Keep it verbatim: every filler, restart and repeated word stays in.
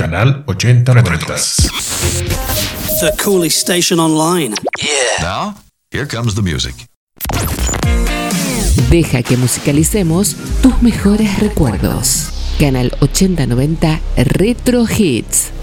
Canal ochenta noventa. The coolest station online. Yeah. Now, here comes the music. Deja que musicalicemos tus mejores recuerdos. Canal ochenta noventa Retro Hits.